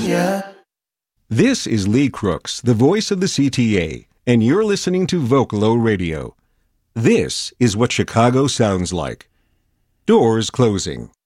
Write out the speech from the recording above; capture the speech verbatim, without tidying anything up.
ya. This is Lee Crooks, the voice of the C T A, and you're listening to Vocalo Radio. This is what Chicago sounds like. Doors closing.